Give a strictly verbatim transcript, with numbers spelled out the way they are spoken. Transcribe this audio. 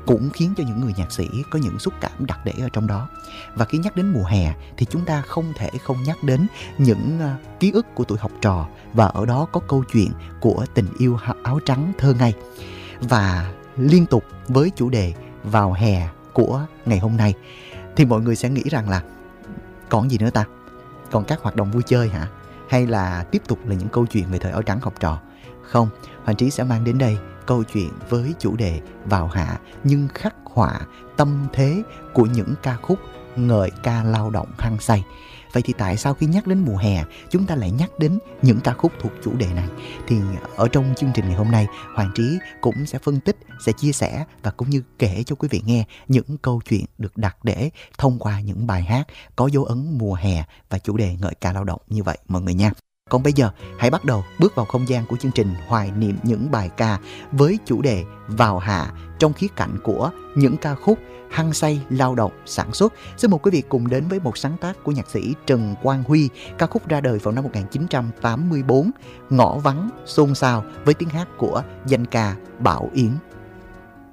cũng khiến cho những người nhạc sĩ có những xúc cảm đặc để ở trong đó. Và khi nhắc đến mùa hè thì chúng ta không thể không nhắc đến những uh, ký ức của tuổi học trò, và ở đó có câu chuyện của tình yêu áo trắng thơ ngây. Và liên tục với chủ đề vào hè của ngày hôm nay thì mọi người sẽ nghĩ rằng là còn gì nữa ta? Còn các hoạt động vui chơi hả? Hay là tiếp tục là những câu chuyện về thời áo trắng học trò? Không, Hoàng Trí sẽ mang đến đây câu chuyện với chủ đề vào hạ nhưng khắc họa tâm thế của những ca khúc ngợi ca lao động hăng say. Vậy thì tại sao khi nhắc đến mùa hè chúng ta lại nhắc đến những ca khúc thuộc chủ đề này? Thì ở trong chương trình ngày hôm nay, Hoàng Trí cũng sẽ phân tích, sẽ chia sẻ và cũng như kể cho quý vị nghe những câu chuyện được đặt để thông qua những bài hát có dấu ấn mùa hè và chủ đề ngợi ca lao động như vậy mọi người nha. Còn bây giờ hãy bắt đầu bước vào không gian của chương trình hoài niệm những bài ca với chủ đề vào hạ trong khía cạnh của những ca khúc hăng say lao động sản xuất. Xin mời quý vị cùng đến với một sáng tác của nhạc sĩ Trần Quang Huy, ca khúc ra đời vào năm một nghìn chín trăm tám mươi tư, Ngõ vắng xôn xao, với tiếng hát của danh ca Bảo Yến.